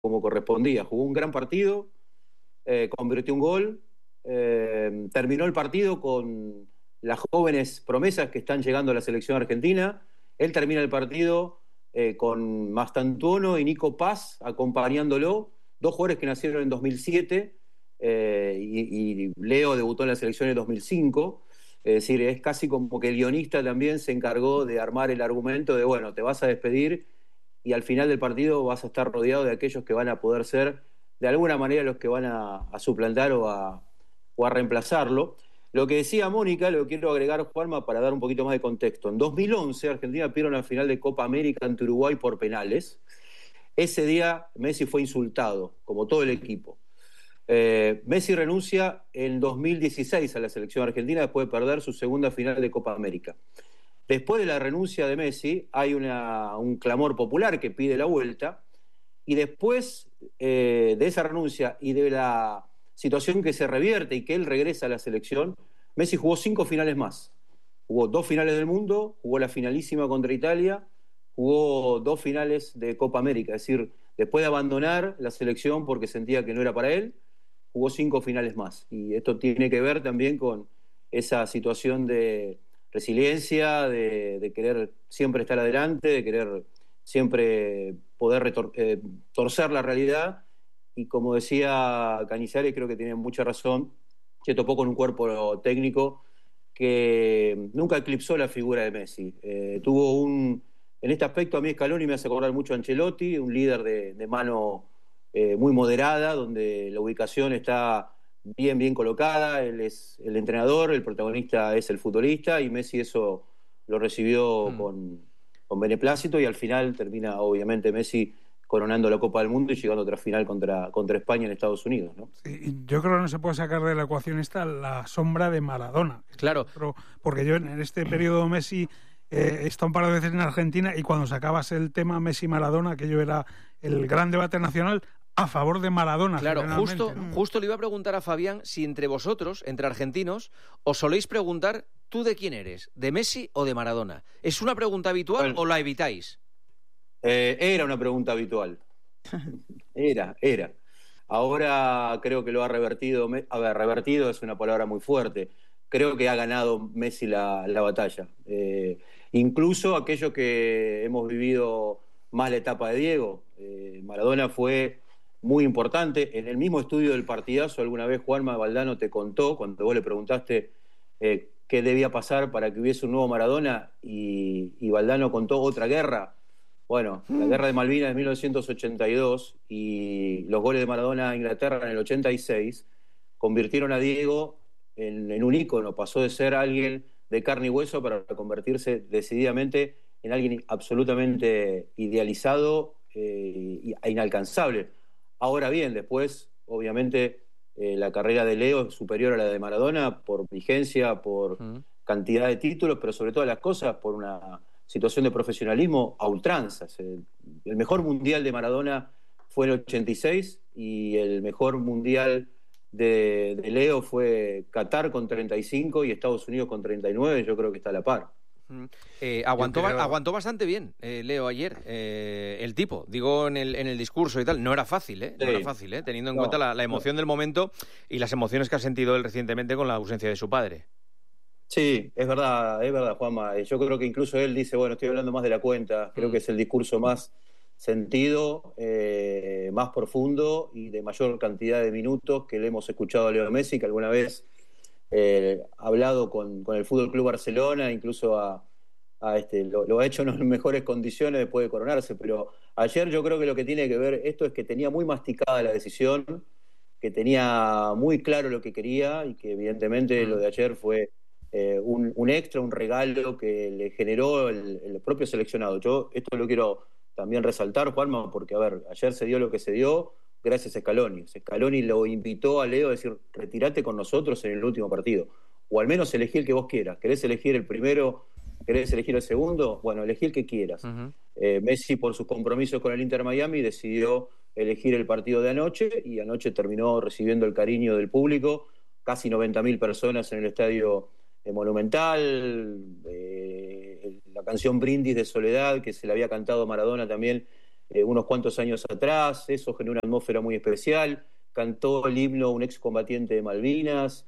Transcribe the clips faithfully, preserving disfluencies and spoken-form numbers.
como correspondía. Jugó un gran partido, eh, convirtió un gol, eh, terminó el partido con las jóvenes promesas que están llegando a la selección argentina. Él termina el partido eh, con Mastantuono y Nico Paz acompañándolo, dos jugadores que nacieron en dos mil siete, eh, y, y Leo debutó en la selección en dos mil cinco. Es decir, es casi como que el guionista también se encargó de armar el argumento de, bueno, te vas a despedir y al final del partido vas a estar rodeado de aquellos que van a poder ser de alguna manera los que van a, a suplantar o a, o a reemplazarlo. Lo que decía Mónica, lo quiero agregar, Juanma, para dar un poquito más de contexto. En dos mil once, Argentina pierde una final de Copa América ante Uruguay por penales. Ese día Messi fue insultado, como todo el equipo. Eh, Messi renuncia en dos mil dieciséis a la selección argentina después de perder su segunda final de Copa América. Después de la renuncia de Messi hay una, un clamor popular que pide la vuelta, y después eh, de esa renuncia y de la situación que se revierte y que él regresa a la selección, Messi jugó cinco finales más. Jugó dos finales del mundo, jugó la finalísima contra Italia, jugó dos finales de Copa América. Es decir, después de abandonar la selección porque sentía que no era para él, jugó cinco finales más. Y esto tiene que ver también con esa situación de resiliencia, de, de querer siempre estar adelante, de querer siempre poder retor- eh, torcer la realidad. Y como decía Cañizares, creo que tiene mucha razón, se topó con un cuerpo técnico que nunca eclipsó la figura de Messi. Eh, tuvo un... En este aspecto a mí Scaloni me hace acordar mucho a Ancelotti, un líder de, de mano eh, muy moderada, donde la ubicación está bien, bien colocada. Él es el entrenador, el protagonista es el futbolista, y Messi eso lo recibió Mm. con, con beneplácito, y al final termina obviamente Messi coronando la Copa del Mundo y llegando a otra final contra, contra España en Estados Unidos, ¿no? Sí, yo creo que no se puede sacar de la ecuación esta la sombra de Maradona. Claro. Pero, porque yo en este periodo Messi eh, he estado un par de veces en Argentina, y cuando sacabas el tema Messi-Maradona, aquello era el gran debate nacional a favor de Maradona. Claro, justo, ¿no? justo le iba a preguntar a Fabián si entre vosotros, entre argentinos, os soléis preguntar, ¿tú de quién eres? ¿De Messi o de Maradona? ¿Es una pregunta habitual Bueno. o la evitáis? Eh, era una pregunta habitual. Era, era. Ahora creo que lo ha revertido. A ver, revertido es una palabra muy fuerte. Creo que ha ganado Messi la, la batalla. Eh, incluso aquellos que hemos vivido más la etapa de Diego. Eh, Maradona fue muy importante. En el mismo estudio del partidazo, alguna vez Juanma Valdano te contó, cuando vos le preguntaste eh, qué debía pasar para que hubiese un nuevo Maradona, y, y Valdano contó otra guerra. Bueno, la guerra de Malvinas de mil novecientos ochenta y dos y los goles de Maradona a Inglaterra en el ochenta y seis convirtieron a Diego en, en un ícono. Pasó de ser alguien de carne y hueso para convertirse decididamente en alguien absolutamente idealizado eh, e inalcanzable. Ahora bien, después, obviamente, eh, la carrera de Leo es superior a la de Maradona por vigencia, por Mm. cantidad de títulos, pero sobre todas las cosas por una situación de profesionalismo a ultranzas. El, el mejor mundial de Maradona fue en el ochenta y seis, y el mejor mundial de, de Leo fue Qatar con treinta y cinco y Estados Unidos con treinta y nueve. Yo creo que está a la par. Eh, aguantó, creo... aguantó bastante bien, eh, Leo, ayer, eh, el tipo, digo en el, en el discurso y tal. No era fácil, ¿eh? No Sí. era fácil, ¿eh? Teniendo en No, cuenta la, la emoción no. del momento y las emociones que ha sentido él recientemente con la ausencia de su padre. Sí, es verdad, es verdad, Juanma. Yo creo que incluso él dice, bueno, estoy hablando más de la cuenta. Creo Mm. que es el discurso más sentido, eh, más profundo y de mayor cantidad de minutos que le hemos escuchado a Leo Messi, que alguna vez eh, ha hablado con, con el Fútbol Club Barcelona, incluso a, a este, lo, lo ha hecho en mejores condiciones después de coronarse. Pero ayer yo creo que lo que tiene que ver esto es que tenía muy masticada la decisión, que tenía muy claro lo que quería, y que evidentemente Mm. lo de ayer fue eh, un, un extra, un regalo que le generó el, el propio seleccionado. Yo esto lo quiero también resaltar, Juanma, porque a ver, ayer se dio lo que se dio gracias a Scaloni. Scaloni lo invitó a Leo a decir, retirate con nosotros en el último partido, o al menos elegí el que vos quieras. ¿Querés elegir el primero? ¿Querés elegir el segundo? Bueno, elegí el que quieras. Uh-huh. eh, Messi, por sus compromisos con el Inter Miami, decidió elegir el partido de anoche, y anoche terminó recibiendo el cariño del público. Casi noventa mil personas en el estadio eh, Monumental. Eh, la canción Brindis de Soledad, que se le había cantado a Maradona también eh, unos cuantos años atrás, eso generó una atmósfera muy especial, cantó el himno un excombatiente de Malvinas,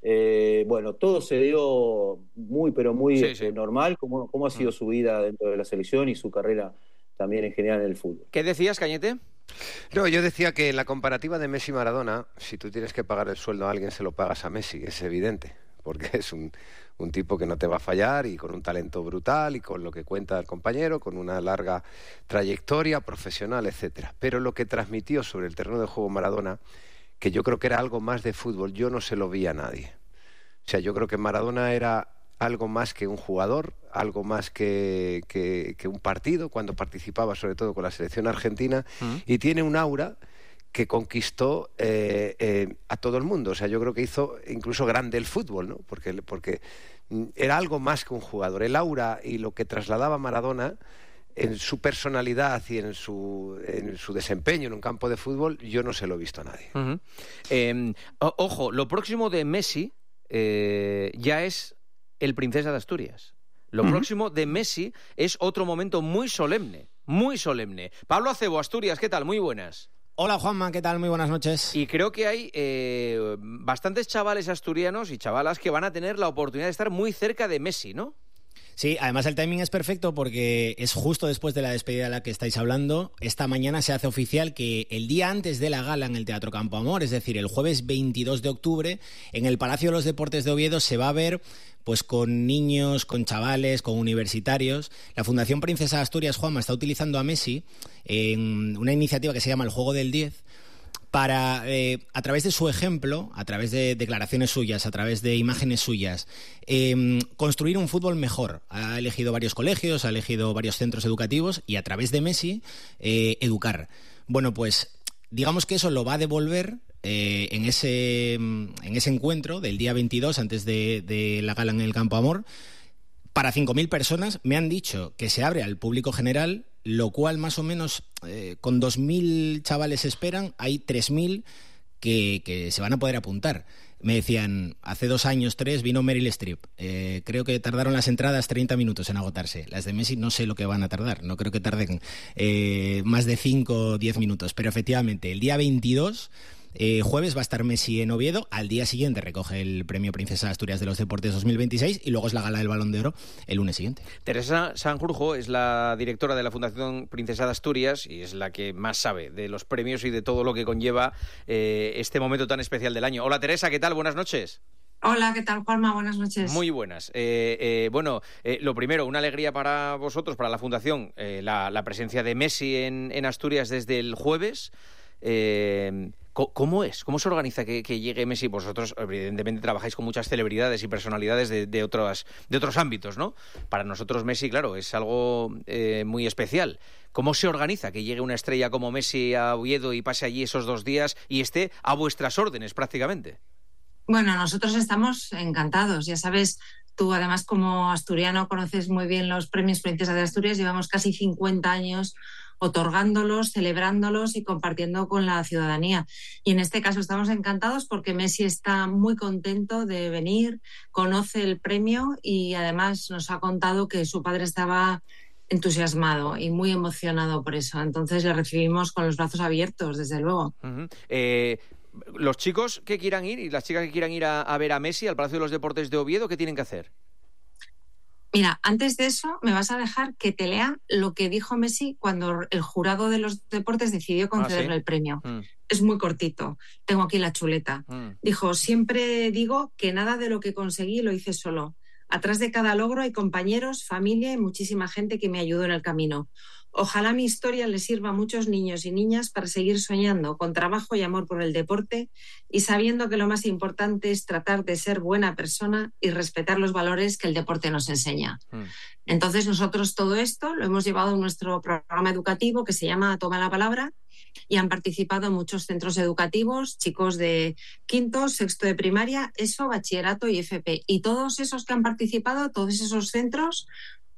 eh, bueno, todo se dio muy, pero muy Sí, este, sí. normal, como, como ha sido su vida dentro de la selección y su carrera también en general en el fútbol. ¿Qué decías, Cañete? No, yo decía que en la comparativa de Messi y Maradona, si tú tienes que pagar el sueldo a alguien, se lo pagas a Messi, es evidente, porque es un, un tipo que no te va a fallar y con un talento brutal y con lo que cuenta el compañero, con una larga trayectoria profesional, etcétera. Pero lo que transmitió sobre el terreno de juego Maradona, que yo creo que era algo más de fútbol, yo no se lo vi a nadie. O sea, yo creo que Maradona era algo más que un jugador, algo más que, que, que un partido, cuando participaba sobre todo con la selección argentina, mm. y tiene un aura que conquistó eh, eh, a todo el mundo. O sea, yo creo que hizo incluso grande el fútbol, ¿no? Porque, porque era algo más que un jugador. El aura y lo que trasladaba Maradona en su personalidad y en su, en su desempeño en un campo de fútbol, yo no se lo he visto a nadie. Uh-huh. eh, ojo, lo próximo de Messi eh, ya es el Princesa de Asturias. Lo uh-huh. próximo de Messi es otro momento muy solemne, muy solemne. Pablo Acebo, Asturias, ¿qué tal? Muy buenas. Hola Juanma, ¿qué tal? Muy buenas noches. Y creo que hay eh, bastantes chavales asturianos y chavalas que van a tener la oportunidad de estar muy cerca de Messi, ¿no? Sí, además el timing es perfecto porque es justo después de la despedida de la que estáis hablando. Esta mañana se hace oficial que el día antes de la gala en el Teatro Campo Amor, es decir, el jueves veintidós de octubre, en el Palacio de los Deportes de Oviedo se va a ver pues con niños, con chavales, con universitarios. La Fundación Princesa de Asturias, Juanma, está utilizando a Messi en una iniciativa que se llama el Juego del diez para, eh, a través de su ejemplo, a través de declaraciones suyas, a través de imágenes suyas, eh, construir un fútbol mejor. Ha elegido varios colegios, ha elegido varios centros educativos y a través de Messi, eh, educar. Bueno, pues digamos que eso lo va a devolver eh, en, ese, en ese encuentro del día veintidós, antes de, de la gala en el Campo Amor, para cinco mil personas. Me han dicho que se abre al público general, lo cual más o menos eh, con dos mil chavales esperan, hay tres mil que, que se van a poder apuntar. Me decían, hace dos años, tres, vino Meryl Streep. Eh, creo que tardaron las entradas treinta minutos en agotarse. Las de Messi no sé lo que van a tardar. No creo que tarden eh, más de cinco o diez minutos. Pero efectivamente, el día veintidós... Eh, jueves va a estar Messi en Oviedo, al día siguiente recoge el premio Princesa de Asturias de los Deportes dos mil veintiséis y luego es la gala del Balón de Oro el lunes siguiente. Teresa Sanjurjo es la directora de la Fundación Princesa de Asturias y es la que más sabe de los premios y de todo lo que conlleva eh, este momento tan especial del año. Hola Teresa, ¿qué tal? Buenas noches. Hola, ¿qué tal, Juanma? Buenas noches. Muy buenas. Eh, eh, bueno, eh, lo primero, una alegría para vosotros, para la Fundación, eh, la, la presencia de Messi en, en Asturias desde el jueves. Eh, ¿Cómo es? ¿Cómo se organiza que, que llegue Messi? Vosotros, evidentemente, trabajáis con muchas celebridades y personalidades de, de, otras, de otros ámbitos, ¿no? Para nosotros Messi, claro, es algo eh, muy especial. ¿Cómo se organiza que llegue una estrella como Messi a Oviedo y pase allí esos dos días y esté a vuestras órdenes prácticamente? Bueno, nosotros estamos encantados. Ya sabes, tú además como asturiano conoces muy bien los premios Princesa de Asturias. Llevamos casi cincuenta años otorgándolos, celebrándolos y compartiendo con la ciudadanía. Y en este caso estamos encantados porque Messi está muy contento de venir, conoce el premio y además nos ha contado que su padre estaba entusiasmado y muy emocionado por eso. Entonces le recibimos con los brazos abiertos, desde luego. Uh-huh. Eh, los chicos que quieran ir y las chicas que quieran ir a, a ver a Messi al Palacio de los Deportes de Oviedo, ¿qué tienen que hacer? Mira, antes de eso me vas a dejar que te lea lo que dijo Messi cuando el jurado de los deportes decidió concederle ah, ¿sí? el premio. Mm. Es muy cortito, tengo aquí la chuleta. Mm. Dijo, siempre digo que nada de lo que conseguí lo hice solo. Atrás de cada logro hay compañeros, familia y muchísima gente que me ayudó en el camino. Ojalá mi historia le sirva a muchos niños y niñas para seguir soñando con trabajo y amor por el deporte y sabiendo que lo más importante es tratar de ser buena persona y respetar los valores que el deporte nos enseña. Mm. Entonces nosotros todo esto lo hemos llevado en nuestro programa educativo que se llama Toma la Palabra y han participado muchos centros educativos, chicos de quinto, sexto de primaria, ESO, bachillerato y F P. Y todos esos que han participado, todos esos centros,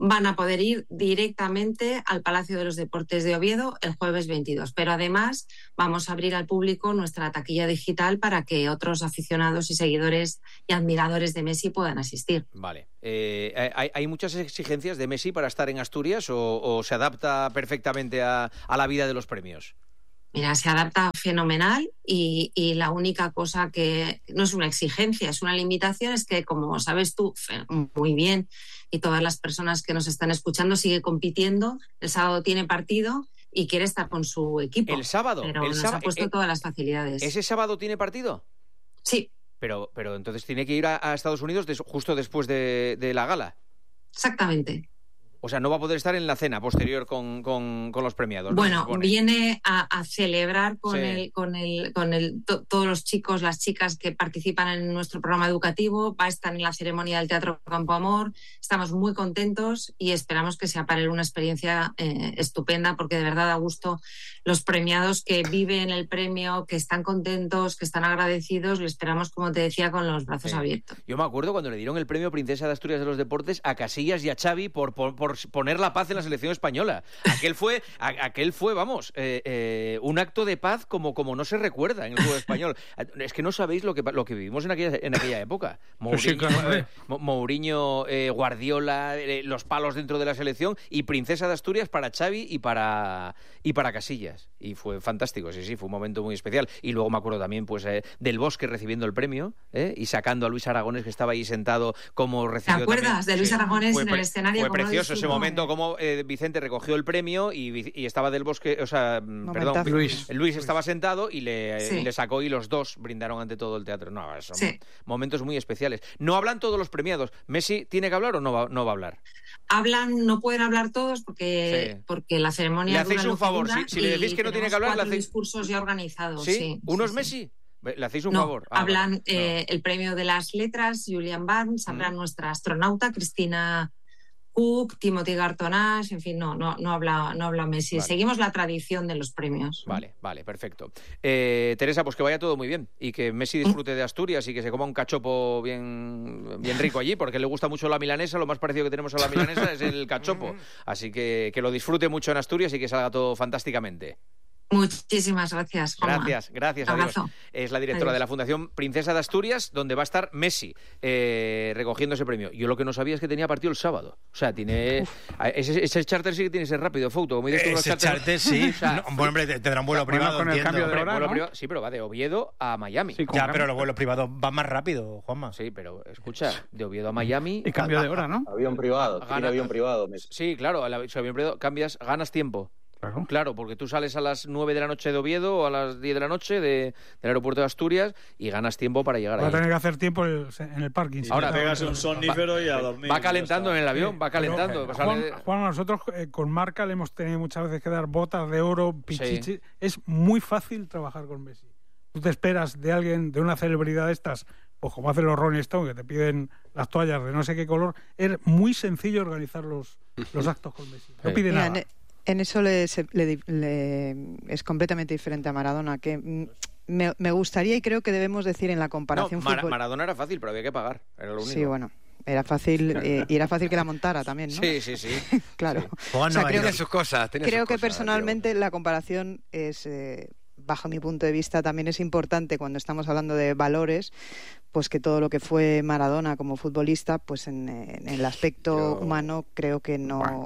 van a poder ir directamente al Palacio de los Deportes de Oviedo el jueves veintidós. Pero además vamos a abrir al público nuestra taquilla digital para que otros aficionados y seguidores y admiradores de Messi puedan asistir. Vale. Eh, ¿hay, ¿Hay muchas exigencias de Messi para estar en Asturias o, o se adapta perfectamente a, a la vida de los premios? Mira, se adapta fenomenal y, y la única cosa que no es una exigencia, es una limitación, es que, como sabes tú muy bien y todas las personas que nos están escuchando, sigue compitiendo. El sábado tiene partido y quiere estar con su equipo. ¿El sábado? Pero el nos sábado, ha puesto eh, todas las facilidades. ¿Ese sábado tiene partido? Sí. Pero, pero entonces tiene que ir a, a Estados Unidos des, justo después de, de la gala. Exactamente. O sea, no va a poder estar en la cena posterior con, con, con los premiados. Bueno, ¿no? viene a, a celebrar con sí. el, con el, con el, to, todos los chicos, las chicas que participan en nuestro programa educativo. Va a estar en la ceremonia del Teatro Campo Amor. Estamos muy contentos y esperamos que sea para él una experiencia eh, estupenda, porque de verdad da gusto los premiados que viven el premio, que están contentos, que están agradecidos. Le esperamos, como te decía, con los brazos sí. abiertos. Yo me acuerdo cuando le dieron el premio Princesa de Asturias de los Deportes a Casillas y a Xavi por, por, por poner la paz en la selección española. Aquel fue, a, aquel fue vamos, eh, eh, un acto de paz como, como no se recuerda en el fútbol español. Es que no sabéis lo que, lo que vivimos en aquella, en aquella época. Mourinho, sí, claro. eh, Mourinho eh, Guardiola, eh, los palos dentro de la selección y Princesa de Asturias para Xavi y para, y para Casillas. Y fue fantástico, sí, sí, fue un momento muy especial. Y luego me acuerdo también pues eh, del Bosque recibiendo el premio eh, y sacando a Luis Aragonés, que estaba ahí sentado como recibió. ¿Te acuerdas también? de Luis sí. Aragonés fue en el escenario? Fue precioso ese momento, como eh, Vicente recogió el premio y, y estaba del Bosque, o sea, Momentazo. perdón, Luis. Luis estaba sentado y le, sí. y le sacó y los dos brindaron ante todo el teatro. No, son sí. momentos muy especiales. No hablan todos los premiados. ¿Messi tiene que hablar o no va, no va a hablar? Hablan, no pueden hablar todos porque, sí. porque la ceremonia. Le hacéis un favor, si, si le decís que no tiene que hablar, le hacéis discursos ya organizados. ¿Sí? sí ¿Uno sí, es sí. Messi? Le hacéis un no, favor. Ah, hablan vale. eh, no. el premio de las letras, Julian Barnes, habla mm. nuestra astronauta, Cristina Cook, Timothy Gartonash, en fin, no, no, no habla, no habla Messi. Vale. Seguimos la tradición de los premios. Vale, vale, perfecto. Eh, Teresa, pues que vaya todo muy bien y que Messi disfrute de Asturias y que se coma un cachopo bien, bien rico allí, porque le gusta mucho la milanesa, lo más parecido que tenemos a la milanesa es el cachopo. Así que que lo disfrute mucho en Asturias y que salga todo fantásticamente. Muchísimas gracias, Juanma. Gracias, gracias, adiós. Es la directora adiós. de la Fundación Princesa de Asturias, donde va a estar Messi eh, recogiendo ese premio. Yo lo que no sabía es que tenía partido el sábado. O sea, tiene... Ese, ese charter sí que tiene que ser rápido, foto. Como dices tú, ese los charter sí. O sea, no, bueno, hombre, tendrá un vuelo privado, con el entiendo. cambio de hora, vuelo ¿no? privado, sí, pero va de Oviedo a Miami. Sí, ya, pero los vuelos privados van más rápido, Juanma. Sí, pero escucha, de Oviedo a Miami... Y cambio de hora, ¿no? Avión privado, Gana, tiene avión privado. Messi. Sí, claro, al avión privado cambias, ganas tiempo. Claro. claro, porque tú sales a las nueve de la noche de Oviedo o a las diez de la noche de, del aeropuerto de Asturias y ganas tiempo para llegar ahí. Va a tener que ahí. hacer tiempo en el parking. Ahora pegas un somnífero y a dormir. Va calentando en el avión, va calentando. Pero, Juan, Juan, nosotros eh, con Marca le hemos tenido muchas veces que dar botas de oro, pichichi. Sí. Es muy fácil trabajar con Messi. Tú te esperas de alguien, de una celebridad de estas, pues como hacen los Rolling Stones, que te piden las toallas de no sé qué color. Es muy sencillo organizar los, los actos con Messi. No pide Mira, nada. En eso le, le, le, es completamente diferente a Maradona, que me, me gustaría y creo que debemos decir en la comparación no, Mar fútbol... Maradona era fácil, pero había que pagar, era lo único. Sí, bueno, era fácil eh, y era fácil que la montara también, ¿no? Sí, sí, sí. Claro. Sí. O sea, creo tiene que, sus cosas. Tiene creo sus que cosas, personalmente tío. la comparación es... Eh, bajo mi punto de vista, también es importante cuando estamos hablando de valores, pues que todo lo que fue Maradona como futbolista, pues en, en el aspecto Yo... humano creo que no... Bueno.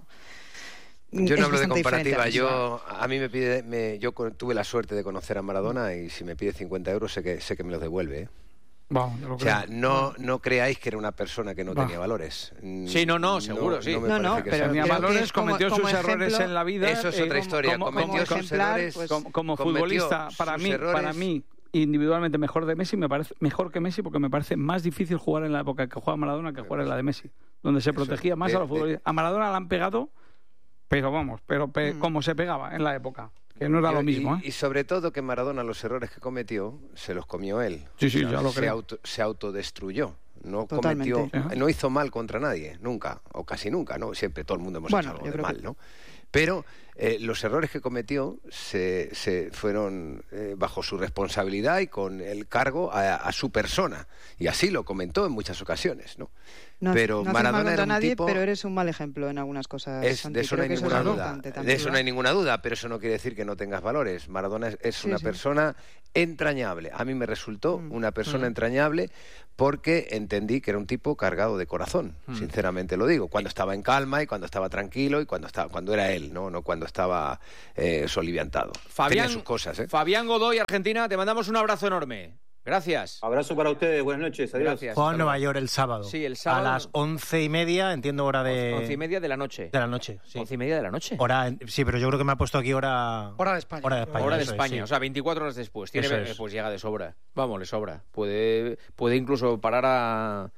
Yo no hablo de comparativa, yo a mí me pide, me, yo tuve la suerte de conocer a Maradona y si me pide cincuenta euros sé que sé que me los devuelve. ¿eh? Bueno, yo lo o sea, no no creáis que era una persona que no Va. tenía valores. Sí, no, no, seguro, no, sí. No, me no, no que pero tenía valores, cometió sus ejemplo, errores en la vida. Eso es otra eh, historia. Como, cometió como sus errores. Pues, como, como futbolista, para mí, errores. para mí, individualmente mejor de Messi, me parece mejor que Messi porque me parece más difícil jugar en la época que juega Maradona que jugar en la de Messi, donde se protegía más de, a los futbolistas. De... A Maradona le han pegado, pero vamos, pero pe mm. como se pegaba en la época. Que no era y, lo mismo, ¿eh? Y, y sobre todo que Maradona los errores que cometió se los comió él. Sí, sí, o sea, ya lo se creo. Auto, se autodestruyó. No Totalmente. cometió, Ajá. no hizo mal contra nadie, nunca, o casi nunca, ¿no? Siempre todo el mundo hemos bueno, hecho algo de mal, que... ¿no? Pero eh, los errores que cometió se, se fueron eh, bajo su responsabilidad y con el cargo a, a su persona. Y así lo comentó en muchas ocasiones, ¿no? No, pero no Maradona era a un nadie, tipo... pero eres un mal ejemplo en algunas cosas. Es, Santi. de eso no hay Creo que ninguna eso es duda. también, De eso no ¿verdad? hay ninguna duda, pero eso no quiere decir que no tengas valores. Maradona es, es Sí, una sí. persona entrañable. A mí me resultó Mm. una persona Mm. entrañable porque entendí que era un tipo cargado de corazón, Mm. sinceramente lo digo. Cuando estaba en calma y cuando estaba tranquilo y cuando estaba cuando era él, no, no cuando estaba eh, soliviantado. Fabián, Tenía sus cosas, ¿eh? Fabián Godoy, Argentina, te mandamos un abrazo enorme. Gracias. Abrazo para ustedes, buenas noches, adiós. Gracias. Juega en Hasta Nueva luego. York el sábado. Sí, el sábado. A las once y media, entiendo, hora de... Once y media de la noche. De la noche, sí. Once y media de la noche. Hora, sí, pero yo creo que me ha puesto aquí hora... Hora de España. Hora de España, Hora de eso es, España, sí. o sea, veinticuatro horas después. Tiene, Eso es. Pues llega de sobra. Vamos, le sobra. Puede, puede incluso parar a...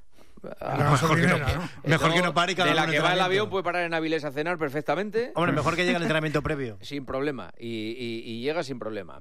a- La gasolinera, ¿no? Mejor que no pare y que De haga la un que va el entrenamiento. avión puede parar en Avilés a cenar perfectamente. Hombre, mejor que llegue al entrenamiento previo. Sin problema. Y, y- y llega sin problema.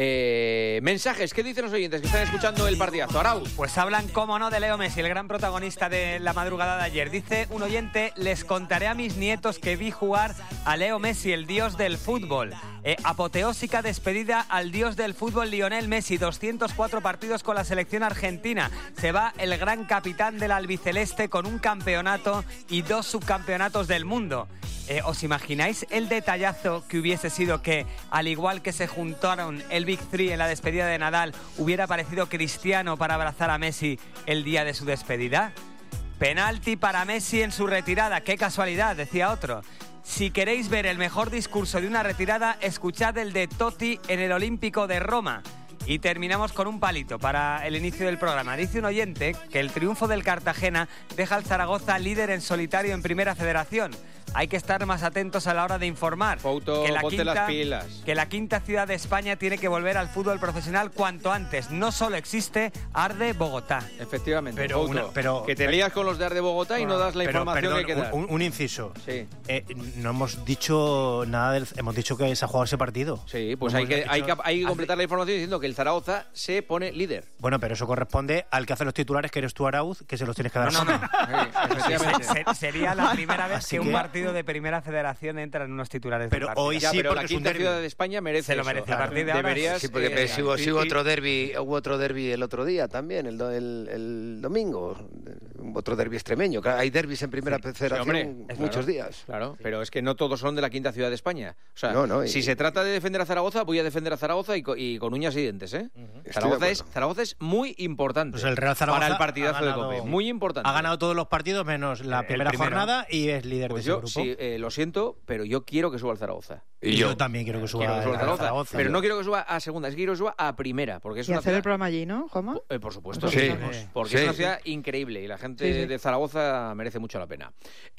Eh, mensajes, ¿qué dicen los oyentes que están escuchando el partidazo? Arauz. Pues hablan, cómo no, de Leo Messi, el gran protagonista de la madrugada de ayer. Dice un oyente: les contaré a mis nietos que vi jugar a Leo Messi, el dios del fútbol. Eh, apoteósica despedida al dios del fútbol Lionel Messi, doscientos cuatro partidos con la selección argentina. Se va el gran capitán del albiceleste con un campeonato y dos subcampeonatos del mundo. Eh, ¿Os imagináis el detallazo que hubiese sido que, al igual que se juntaron el Big Three en la despedida de Nadal, hubiera aparecido Cristiano para abrazar a Messi el día de su despedida? Penalti para Messi en su retirada. ¡Qué casualidad!, decía otro. Si queréis ver el mejor discurso de una retirada, escuchad el de Totti en el Olímpico de Roma. Y terminamos con un palito para el inicio del programa. Dice un oyente que el triunfo del Cartagena deja al Zaragoza líder en solitario en Primera Federación. Hay que estar más atentos a la hora de informar. Fouto, que la ponte quinta, las pilas. Que la quinta ciudad de España tiene que volver al fútbol profesional cuanto antes. No solo existe Arde Bogotá. Efectivamente, Pero Fouto, una- pero- que te lías con los de Arde Bogotá y no das la Pero, información perdón, que hay que dar. un, un inciso. Sí. Eh, no hemos dicho nada del... Hemos dicho que se ha jugado ese partido. Sí, pues No hay hemos que, hay, que, dicho- hay que hace- completar la información diciendo que el Zaragoza se pone líder. Bueno, pero eso corresponde al que hace los titulares, que eres tú, Arauz, que se los tienes que dar. No, no, no. Sí, efectivamente. Se- sería la primera vez Así que un que- partido de Primera Federación entra en unos titulares Pero del partido. hoy Ya, sí, pero porque la es un quinta derbi. ciudad de España merece Se lo eso. merece. A partir de ahora, Deberías, Sí, porque eh, sí, hubo, y- sí hubo y- otro derbi, hubo otro derbi el otro día también, el, do- el, el domingo, otro derbi extremeño. Hay derbis en Primera Sí, Federación hombre, es muchos claro, días. Claro, pero es que no todos son de la quinta ciudad de España. O sea, No, no, y- si se trata de defender a Zaragoza, voy a defender a Zaragoza y, co- y con uñas y dientes, ¿eh? Estoy Zaragoza, de es, acuerdo. Zaragoza es muy importante Pues el Real Zaragoza para el partidazo ha ganado- de Cope. Muy importante. Ha ganado todos los partidos menos la El primera primero. jornada y es líder Pues de ese yo, grupo. sí, eh, lo siento, pero yo quiero que suba al Zaragoza. Y yo también quiero que suba Quiero que suba el al Real Zaragoza, Zaragoza. pero no quiero que suba a segunda, es que quiero que suba a primera, porque es Y una hacer el ciudad... programa allí, ¿no, Juanma? Eh, por supuesto, Sí. sí, Sí. porque Sí. es una ciudad increíble y la gente Sí, sí. de Zaragoza merece mucho la pena.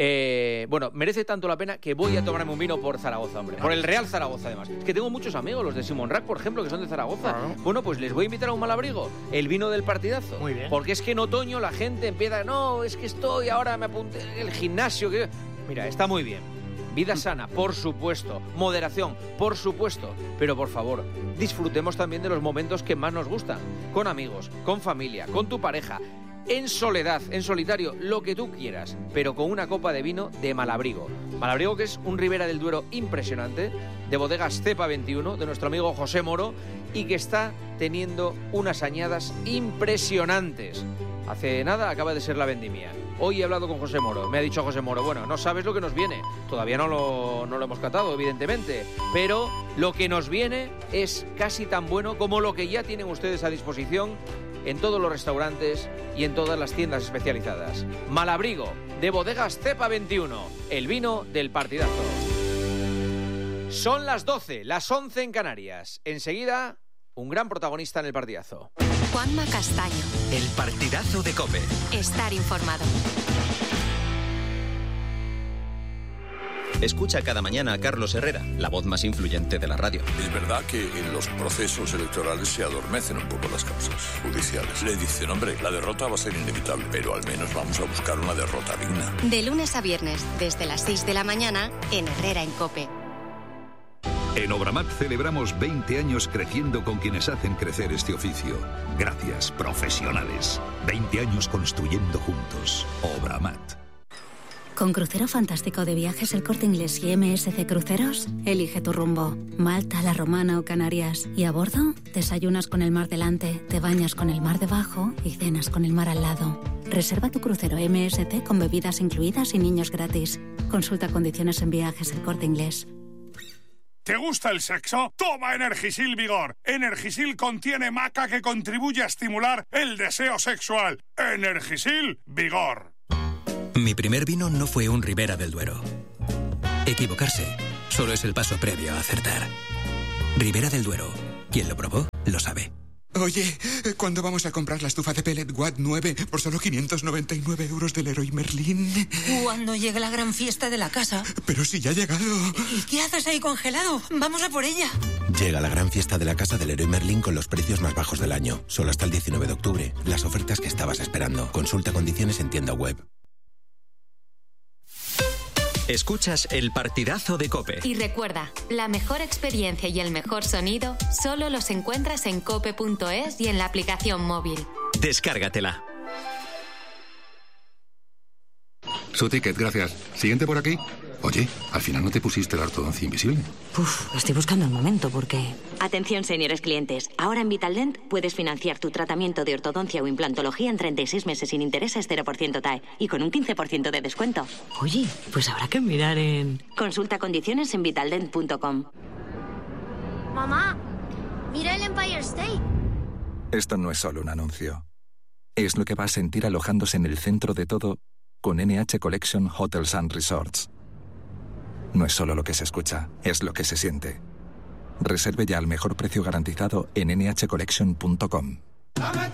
Eh, bueno, merece tanto la pena que voy a tomarme un vino por Zaragoza, hombre. Por el Real Zaragoza, además. Es que tengo muchos amigos, los de Simon Rack, por ejemplo, que son de Zaragoza. Bueno, pues les voy a invitar a un malabrigo, el vino del partidazo. Muy bien. Porque es que en otoño la gente empieza, no, es que estoy, ahora me apunté en el gimnasio. Que... Mira, está muy bien. Vida sana, por supuesto. Moderación, por supuesto. Pero por favor, disfrutemos también de los momentos que más nos gustan. Con amigos, con familia, con tu pareja. En soledad, en solitario, lo que tú quieras. Pero con una copa de vino de Malabrigo. Malabrigo, que es un Ribera del Duero impresionante, de bodegas Cepa veintiuno, de nuestro amigo José Moro, y que está teniendo unas añadas impresionantes. Hace nada acaba de ser la vendimia. Hoy he hablado con José Moro. Me ha dicho José Moro, bueno, no sabes lo que nos viene. Todavía no lo, no lo hemos catado, evidentemente. Pero lo que nos viene es casi tan bueno como lo que ya tienen ustedes a disposición en todos los restaurantes y en todas las tiendas especializadas. Malabrigo, de bodegas Cepa veintiuno, el vino del partidazo. Son las doce, las once en Canarias. Enseguida, un gran protagonista en el partidazo. Juanma Castaño. El partidazo de COPE. Estar informado. Escucha cada mañana a Carlos Herrera, la voz más influyente de la radio. Es verdad que en los procesos electorales se adormecen un poco las causas judiciales. Le dicen, hombre, la derrota va a ser inevitable, pero al menos vamos a buscar una derrota digna. De lunes a viernes, desde las seis de la mañana, en Herrera en COPE. En Obramat celebramos veinte años creciendo con quienes hacen crecer este oficio. Gracias, profesionales. veinte años construyendo juntos. Obramat. Con Crucero Fantástico de Viajes El Corte Inglés y M S C Cruceros, elige tu rumbo. Malta, La Romana o Canarias. Y a bordo, desayunas con el mar delante, te bañas con el mar debajo y cenas con el mar al lado. Reserva tu crucero M S C con bebidas incluidas y niños gratis. Consulta condiciones en Viajes El Corte Inglés. ¿Te gusta el sexo? Toma Energisil Vigor. Energisil contiene maca que contribuye a estimular el deseo sexual. Energisil Vigor. Mi primer vino no fue un Ribera del Duero. Equivocarse solo es el paso previo a acertar. Ribera del Duero. Quien lo probó, lo sabe. Oye, ¿cuándo vamos a comprar la estufa de pellet Watt nueve por solo quinientos noventa y nueve euros del Leroy Merlin? Cuando llegue la gran fiesta de la casa. Pero si ya ha llegado. ¿Y qué haces ahí congelado? Vamos a por ella. Llega la gran fiesta de la casa del Leroy Merlin con los precios más bajos del año. Solo hasta el diecinueve de octubre. Las ofertas que estabas esperando. Consulta condiciones en tienda web. Escuchas el partidazo de COPE. Y recuerda, la mejor experiencia y el mejor sonido solo los encuentras en cope punto es y en la aplicación móvil. Descárgatela. Su ticket, gracias. Siguiente por aquí. Oye, al final no te pusiste la ortodoncia invisible. Uf, estoy buscando el momento porque... Atención, señores clientes. Ahora en Vitaldent puedes financiar tu tratamiento de ortodoncia o implantología en treinta y seis meses sin intereses, cero por ciento T A E y con un quince por ciento de descuento. Oye, pues habrá que mirar en... Consulta condiciones en vitaldent punto com. Mamá, mira el Empire State. Esto no es solo un anuncio. Es lo que va a sentir alojándose en el centro de todo con N H Collection Hotels and Resorts. No es solo lo que se escucha, es lo que se siente. Reserve ya al mejor precio garantizado en ene hache collection punto com.